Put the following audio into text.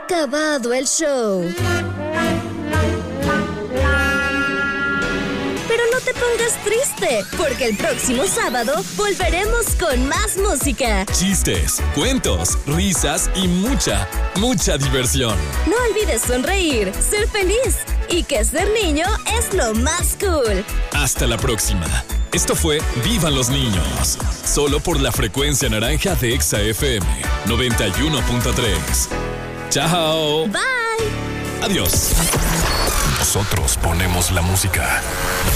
acabado el show. Pero no te pongas triste, porque el próximo sábado volveremos con más música, chistes, cuentos, risas y mucha diversión. No olvides sonreír, ser feliz y que ser niño es lo más cool. Hasta la próxima. Esto fue ¡Vivan los niños! Solo por la frecuencia naranja de Exa FM 91.3. ¡Chao! Bye. Adiós. Nosotros ponemos la música.